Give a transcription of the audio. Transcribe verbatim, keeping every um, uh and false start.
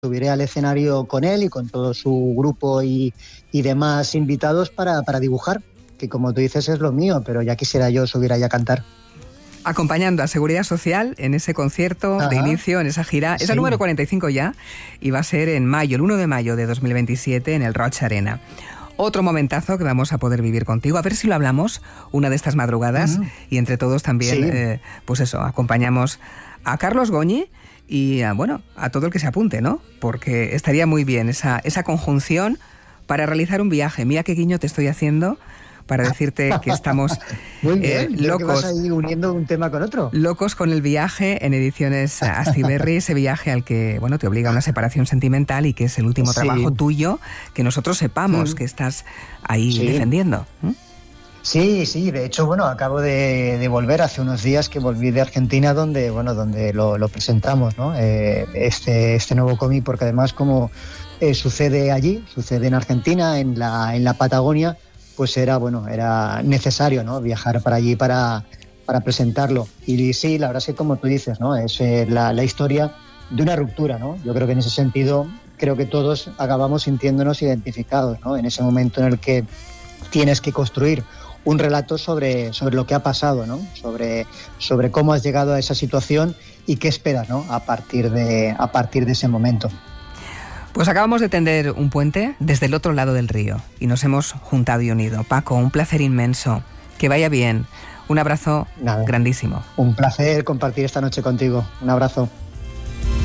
subiré al escenario con él y con todo su grupo y, y demás invitados para, para dibujar, que como tú dices es lo mío, pero ya quisiera yo subir ahí a cantar. Acompañando a Seguridad Social en ese concierto Ajá. de inicio, en esa gira. Es sí. el número cuarenta y cinco ya y va a ser en mayo, el uno de mayo de dos mil veintisiete en el Roig Arena. Otro momentazo que vamos a poder vivir contigo. A ver si lo hablamos una de estas madrugadas uh-huh. y entre todos también, sí. eh, pues eso, acompañamos a Carlos Goñi y a, bueno, a todo el que se apunte, ¿no? Porque estaría muy bien esa, esa conjunción para realizar un viaje. Mira qué guiño te estoy haciendo para decirte que estamos muy bien, eh, locos. Que vas ahí uniendo un tema con otro. Locos con el viaje en Ediciones Astiberri, ese viaje al que, bueno, te obliga a una separación sentimental y que es el último sí. trabajo tuyo, que nosotros sepamos mm. que estás ahí sí. defendiendo. ¿Mm? Sí, sí, de hecho, bueno, acabo de, de volver hace unos días que volví de Argentina donde, bueno, donde lo, lo presentamos, ¿no? Eh, este, este nuevo cómic, porque además como eh, sucede allí, sucede en Argentina, en la, en la Patagonia, pues era, bueno, era necesario, ¿no? Viajar para allí para, para presentarlo. Y sí, la verdad es que como tú dices, ¿no? Es eh, la, la historia de una ruptura, ¿no? Yo creo que en ese sentido, creo que todos acabamos sintiéndonos identificados, ¿no? En ese momento en el que tienes que construir un relato sobre, sobre lo que ha pasado, ¿no? Sobre, sobre cómo has llegado a esa situación y qué esperas, ¿no? A partir de, a partir de ese momento. Pues acabamos de tender un puente desde el otro lado del río y nos hemos juntado y unido. Paco, un placer inmenso. Que vaya bien. Un abrazo Nada. grandísimo. Un placer compartir esta noche contigo. Un abrazo.